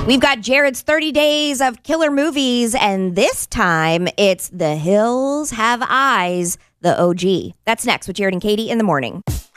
We've got Jared's 30 Days of Killer Movies, and this time it's The Hills Have Eyes, the OG. That's next with Jared and Katie in the morning.